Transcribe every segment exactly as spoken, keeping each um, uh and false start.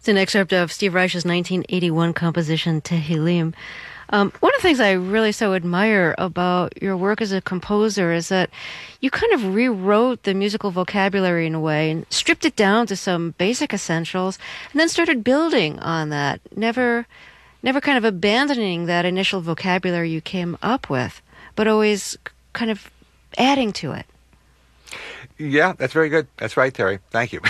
It's an excerpt of Steve Reich's nineteen eighty-one composition, Tehillim. Um, one of the things I really so admire about your work as a composer is that you kind of rewrote the musical vocabulary in a way and stripped it down to some basic essentials and then started building on that, never, never kind of abandoning that initial vocabulary you came up with, but always kind of adding to it. Yeah, that's very good. That's right, Terry. Thank you.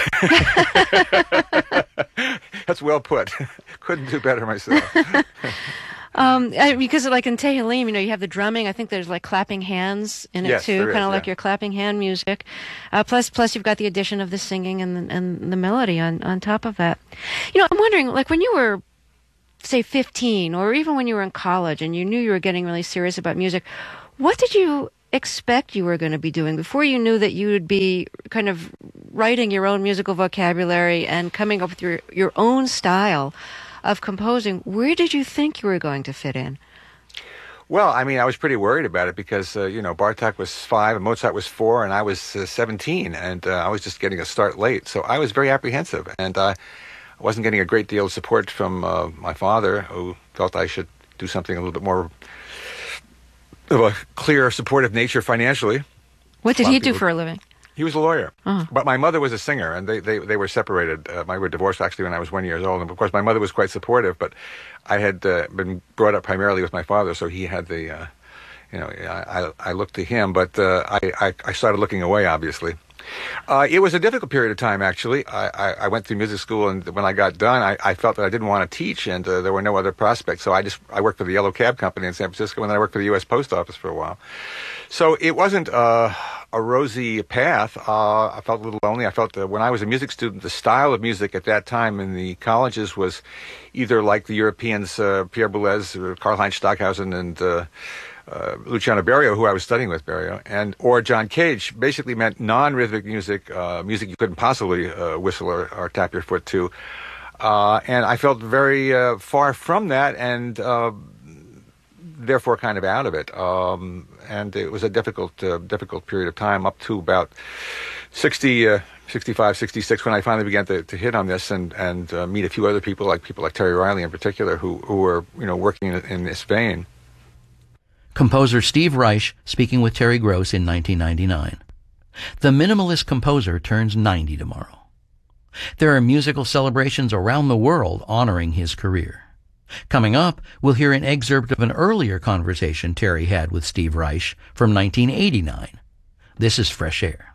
That's well put. Couldn't do better myself. um, because like in Tehillim, you know, you have the drumming. I think there's like clapping hands in it yes, too, kind of like yeah. your clapping hand music. Uh, plus, plus you've got the addition of the singing and the, and the melody on, on top of that. You know, I'm wondering, like when you were, say, fifteen, or even when you were in college and you knew you were getting really serious about music, what did you expect you were going to be doing before you knew that you would be kind of writing your own musical vocabulary and coming up with your, your own style of composing? Where did you think you were going to fit in? Well, I mean, I was pretty worried about it because, uh, you know, Bartók was five and Mozart was four and I was uh, seventeen and uh, I was just getting a start late. So I was very apprehensive and uh, I wasn't getting a great deal of support from uh, my father, who felt I should do something a little bit more of a clear, supportive nature financially. What did he do for a living? He was a lawyer. Uh-huh. But my mother was a singer, and they, they, they were separated. Uh, we were divorced, actually, when I was one year old. And, of course, my mother was quite supportive, but I had uh, been brought up primarily with my father, so he had the, uh, you know, I, I looked to him, but uh, I, I, I started looking away, obviously. Uh, it was a difficult period of time, actually. I, I, I went through music school, and when I got done, I, I felt that I didn't want to teach, and uh, there were no other prospects. So I just I worked for the Yellow Cab Company in San Francisco, and then I worked for the U S Post Office for a while. So it wasn't uh, a rosy path. Uh, I felt a little lonely. I felt that when I was a music student, the style of music at that time in the colleges was either like the Europeans, uh, Pierre Boulez, or Karl-Heinz Stockhausen, and uh, Uh, Luciano Berio, who I was studying with, Berio, and or John Cage, basically meant non-rhythmic music, uh, music you couldn't possibly uh, whistle or, or tap your foot to. Uh, and I felt very uh, far from that, and uh, therefore kind of out of it. Um, and it was a difficult, uh, difficult period of time up to about sixty, uh, sixty-five, sixty-six, when I finally began to, to hit on this and and uh, meet a few other people, like people like Terry Riley in particular, who who were you know working in, in this vein. Composer Steve Reich speaking with Terry Gross in nineteen ninety-nine. The minimalist composer turns ninety tomorrow. There are musical celebrations around the world honoring his career. Coming up, we'll hear an excerpt of an earlier conversation Terry had with Steve Reich from nineteen eighty-nine. This is Fresh Air.